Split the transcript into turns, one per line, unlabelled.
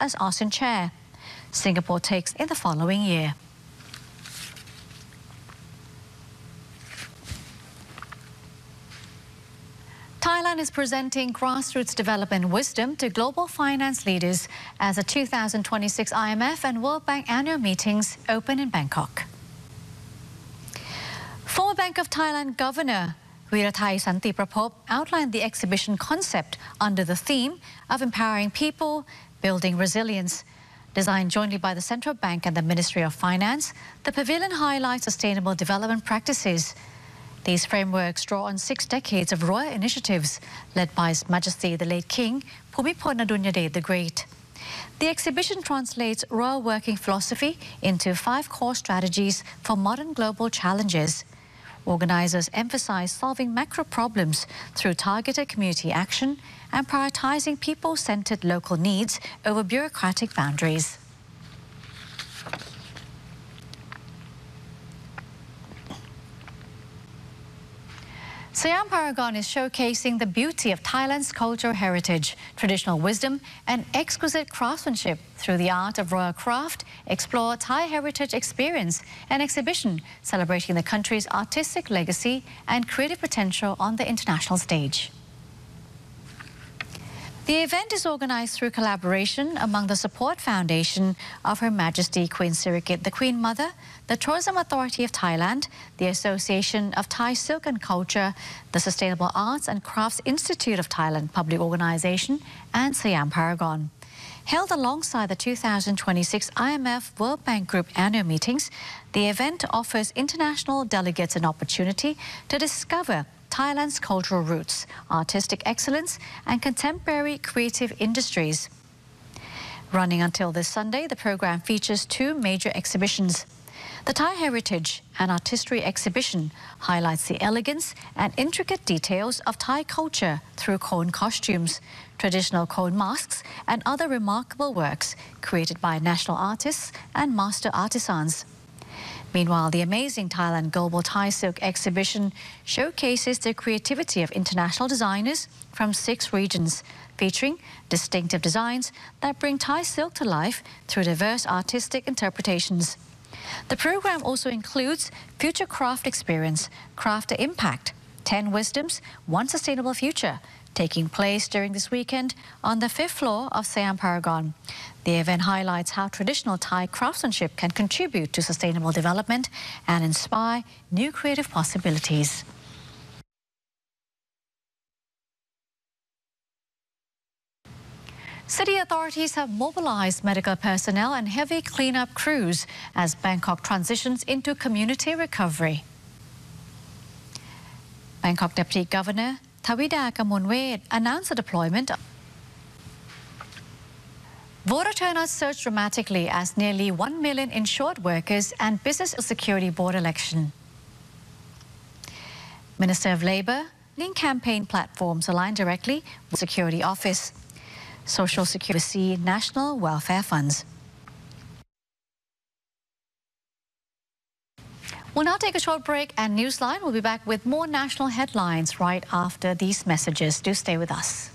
as ASEAN chair. Singapore takes in the following year. Thailand is presenting grassroots development wisdom to global finance leaders as the 2026 IMF and World Bank annual meetings open in Bangkok. Former Bank of Thailand Governor Weerathai Santiprapop outlined the exhibition concept under the theme of empowering people, building resilience. Designed jointly by the Central Bank and the Ministry of Finance, the pavilion highlights sustainable development practices. These frameworks draw on 6 decades of royal initiatives led by His Majesty the late King Bhumibol Adulyadej the Great. The exhibition translates royal working philosophy into 5 core strategies for modern global challenges. Organisers emphasize solving macro problems through targeted community action and prioritizing people-centered local needs over bureaucratic boundaries. Siam Paragon is showcasing the beauty of Thailand's cultural heritage, traditional wisdom and exquisite craftsmanship through the art of royal craft, explore Thai heritage experience and exhibition celebrating the country's artistic legacy and creative potential on the international stage. The event is organized through collaboration among the Support Foundation of Her Majesty Queen Sirikit, the Queen Mother, the Tourism Authority of Thailand, the Association of Thai Silk and Culture, the Sustainable Arts and Crafts Institute of Thailand Public Organization, and Siam Paragon. Held alongside the 2026 IMF World Bank Group annual meetings, the event offers international delegates an opportunity to discover Thailand's cultural roots, artistic excellence, and contemporary creative industries. Running until this Sunday, the program features 2 major exhibitions. The Thai Heritage and Artistry exhibition highlights the elegance and intricate details of Thai culture through Khon costumes, traditional Khon masks, and other remarkable works created by national artists and master artisans. Meanwhile, the Amazing Thailand Global Thai Silk exhibition showcases the creativity of international designers from 6 regions, featuring distinctive designs that bring Thai silk to life through diverse artistic interpretations. The program also includes Future Craft Experience, Craft to Impact, 10 Wisdoms, 1 Sustainable Future, taking place during this weekend on the 5th floor of Siam Paragon. The event highlights how traditional Thai craftsmanship can contribute to sustainable development and inspire new creative possibilities. City authorities have mobilized medical personnel and heavy cleanup crews as Bangkok transitions into community recovery. Bangkok Deputy Governor Thawida Kamunwet announced the deployment. Voter turnout surged dramatically as nearly 1 million insured workers and business security board election. Minister of Labour, leading campaign platforms aligned directly with Security Office, Social Security, National Welfare Funds. We'll now take a short break and Newsline will be back with more national headlines right after these messages. Do stay with us.